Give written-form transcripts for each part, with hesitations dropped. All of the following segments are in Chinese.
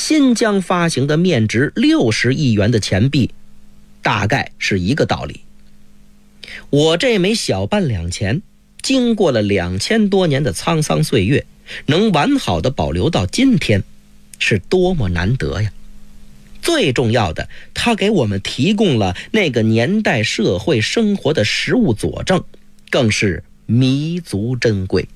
新疆发行的面值60亿元的钱币，大概是一个道理。我这枚小半两钱经过了2000多年的沧桑岁月，能完好的保留到今天，是多么难得呀！最重要的，它给我们提供了那个年代社会生活的实物佐证，更是弥足珍贵。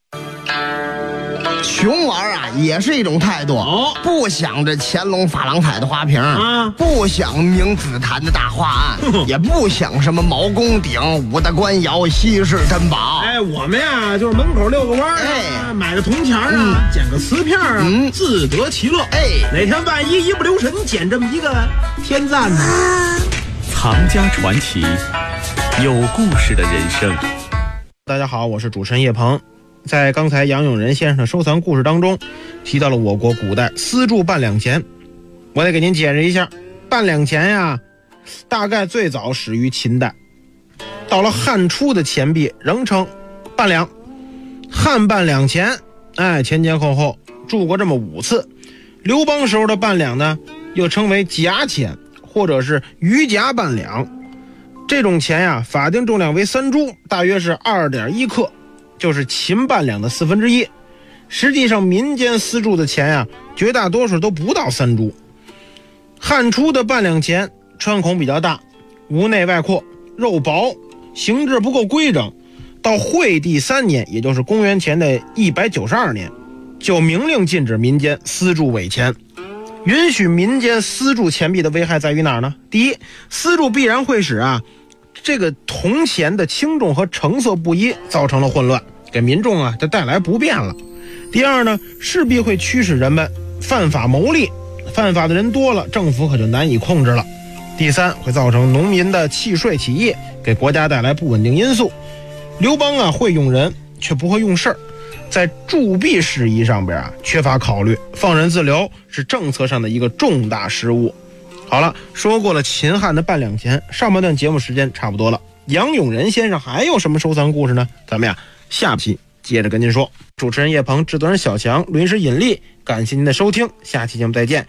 穷玩啊，也是一种态度。不想着乾隆珐琅彩的花瓶不想明紫檀的大画案，也不想什么毛公鼎、五大官窑、稀世珍宝。 我们呀就是门口遛个弯买个铜钱捡个瓷片自得其乐。哪天万一一不留神捡这么一个天赞呢？ 藏家传奇，有故事的人生。 大家好，我是主持人叶鹏。在刚才杨永仁先生的收藏故事当中，提到了我国古代丝铸半两钱。我得给您解释一下，半两钱呀，大概最早始于秦代，到了汉初的钱币仍称半两。汉半两钱，前前后后铸过这么5次。刘邦时候的半两呢，又称为夹钱或者是鱼夹半两。这种钱呀，法定重量为3铢，大约是2.1克。就是秦半两的1/4。实际上民间丝铸的钱呀，绝大多数都不到3铢。汉初的半两钱穿孔比较大，无内外扩，肉薄，形制不够规整。到惠帝3年，也就是公元前的192年，就明令禁止民间丝铸伪钱。允许民间丝铸钱币的危害在于哪儿呢？第一，丝铸必然会使这个铜钱的轻重和成色不一，造成了混乱，给民众这带来不便了。第二呢，势必会驱使人们犯法牟利，犯法的人多了，政府可就难以控制了。第三，会造成农民的弃税起义，给国家带来不稳定因素。刘邦会用人，却不会用事儿，在铸币事宜上边缺乏考虑，放任自流是政策上的一个重大失误。好了，说过了秦汉的半两钱，上半段节目时间差不多了。杨永仁先生还有什么收藏故事呢？咱们下期接着跟您说。主持人叶鹏，制作人小强，录音师尹力，感谢您的收听，下期节目再见。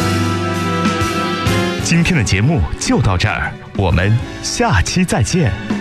今天的节目就到这儿，我们下期再见。